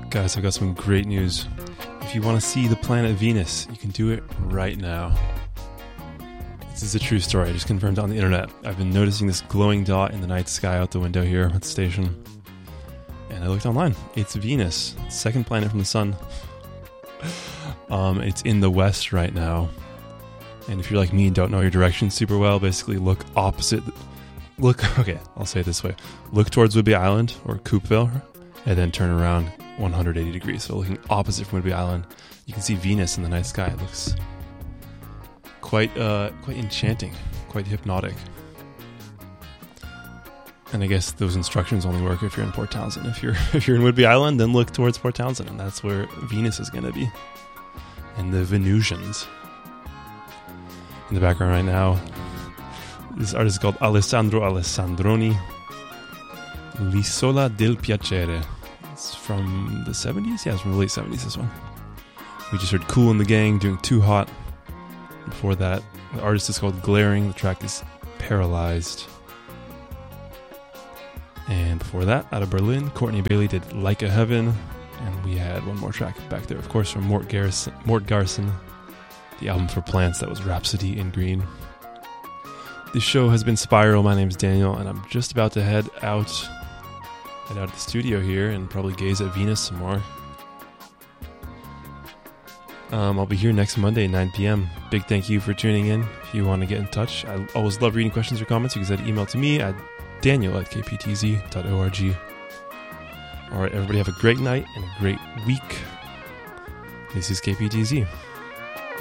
Guys, I've got some great news. If you want to see the planet Venus, you can do it right now. This is a true story. I just confirmed on the internet. I've been noticing this glowing dot in the night sky out the window here at the station. And I looked online. It's Venus, second planet from the sun. It's in the west right now. And if you're like me and don't know your direction super well, basically look opposite. Okay, I'll say it this way. Look towards Whidbey Island or Coupeville, and then turn around 180 degrees. So looking opposite from Whidbey Island, you can see Venus in the night sky. It looks quite enchanting, quite hypnotic. And I guess those instructions only work if you're in Port Townsend. If you're in Whidbey Island, then look towards Port Townsend, and that's where Venus is going to be. And the Venusians. In the background right now, this artist is called Alessandro Alessandroni. L'Isola del Piacere. It's from the 70s? Yeah, it's from the late 70s, this one. We just heard Kool and the Gang doing Too Hot. Before that, the artist is called Glaring. The track is Paralyzed. And before that, out of Berlin, Courtney Bailey did Like a Heaven. And we had one more track back there, of course, from Mort Garson. The album for Plants, that was Rhapsody in Green. This show has been Spiral. My name's Daniel, and I'm just about to head out of the studio here and probably gaze at Venus some more. I'll be here next Monday at 9 p.m. Big thank you for tuning in. If you want to get in touch, I always love reading questions or comments. You can send an email to me at daniel@kptz.org. All right, everybody have a great night and a great week. This is KPTZ.